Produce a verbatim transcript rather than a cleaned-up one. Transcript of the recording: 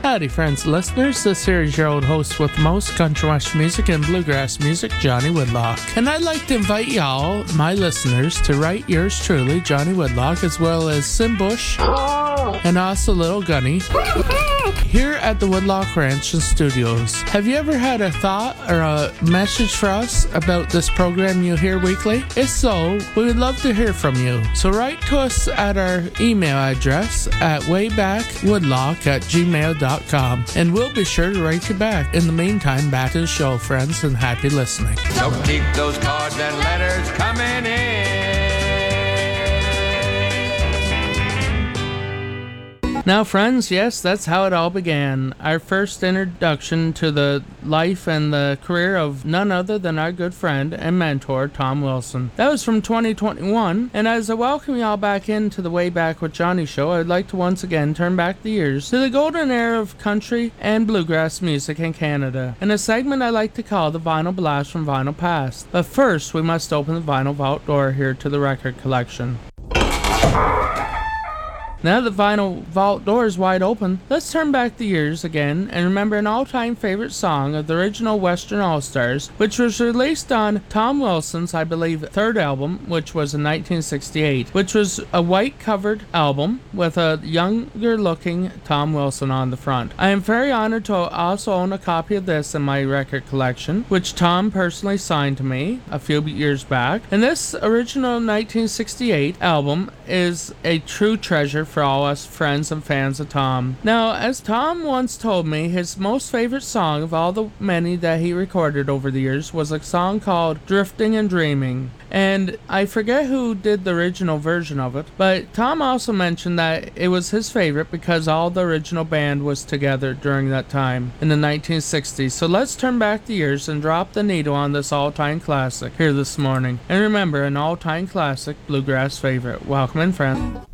Howdy friends and listeners, this here is your old host with the most country western music and bluegrass music, Johnny Whitlock. And I'd like to invite y'all, my listeners, to write yours truly, Johnny Whitlock, as well as Sim Bush and also Little Gunny, here at the Whitlock Ranch and Studios. Have you ever had a thought or a message for us about this program you hear weekly? If so, we would love to hear from you. So write to us at our email address at waybackwhitlock at gmail dot com, and we'll be sure to write you back. In the meantime, back to the show, friends, and happy listening. So keep those cards and letters coming in. Now, friends, yes, that's how it all began. Our first introduction to the life and the career of none other than our good friend and mentor, Tom Wilson. That was from twenty twenty-one, and as I welcome y'all back into the Way Back with Johnny show, I'd like to once again turn back the years to the golden era of country and bluegrass music in Canada, in a segment I like to call the Vinyl Blast from Vinyl Past. But first, we must open the vinyl vault door here to the record collection. Now the vinyl vault door is wide open, let's turn back the years again and remember an all-time favorite song of the original Western All-Stars, which was released on Tom Wilson's, I believe, third album, which was in nineteen sixty-eight, which was a white-covered album with a younger-looking Tom Wilson on the front. I am very honored to also own a copy of this in my record collection, which Tom personally signed to me a few years back. And this original nineteen sixty-eight album is a true treasure for all us friends and fans of Tom. Now, as Tom once told me, his most favorite song of all the many that he recorded over the years was a song called Drifting and Dreaming. And I forget who did the original version of it, but Tom also mentioned that it was his favorite because all the original band was together during that time in the nineteen sixties. So let's turn back the years and drop the needle on this all-time classic here this morning. And remember, an all-time classic bluegrass favorite. Welcome in, friend.